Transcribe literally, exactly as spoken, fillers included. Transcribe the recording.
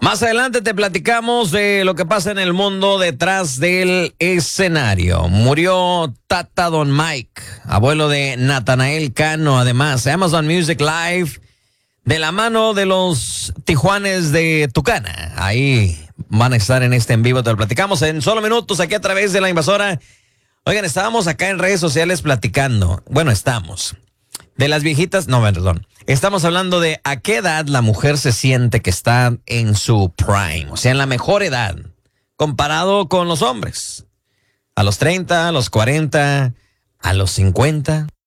Más adelante te platicamos de lo que pasa en el mundo detrás del escenario. Murió Tata Don Mike, abuelo de Natanael Cano, además. Amazon Music Live, de la mano de los Tijuanes de Tucana. Ahí van a estar en este en vivo, te lo platicamos en solo minutos aquí a través de La Invasora. Oigan, estábamos acá en redes sociales platicando. Bueno, estamos. De las viejitas, no, perdón. Estamos hablando de a qué edad la mujer se siente que está en su prime, o sea, en la mejor edad, comparado con los hombres. A los treinta, a los cuarenta, a los cincuenta.